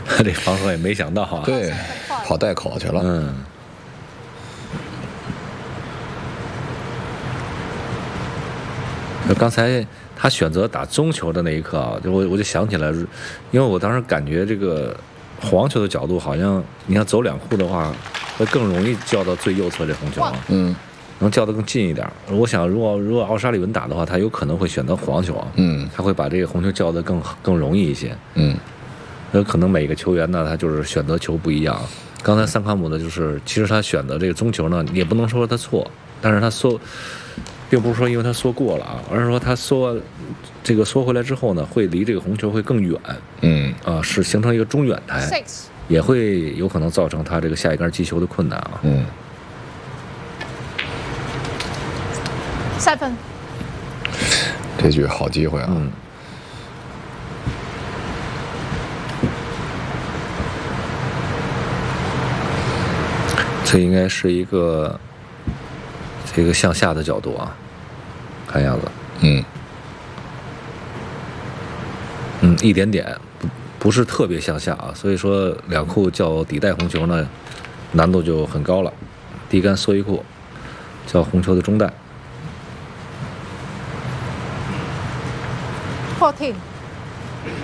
这防守也没想到啊。 对，跑带口去了。 嗯。刚才他选择打中球的那一刻啊，我就想起来，因为我当时感觉这个黄球的角度好像，你要走两库的话，会更容易叫到最右侧这红球啊。 嗯。 能叫得更近一点。我想，如果奥沙利文打的话，他有可能会选择黄球啊。 嗯。 他会把这个红球叫得更容易一些。 嗯。 有可能每个球员呢，他就是选择球不一样。刚才桑卡姆呢，就是其实他选择这个中球呢，也不能说他错，但是他缩，并不是说因为他缩过了啊，而是说他缩回来之后呢，会离这个红球会更远。 嗯。 是形成一个中远台，也会有可能造成他这个下一杆击球的困难啊。 嗯。 7。 这局好机会啊！ 嗯。这应该是一个这个向下的角度啊，看样子。一点点，不是特别向下啊，所以说两库叫底带红球呢，难度就很高了。第一杆缩一库，叫红球的中带。 14。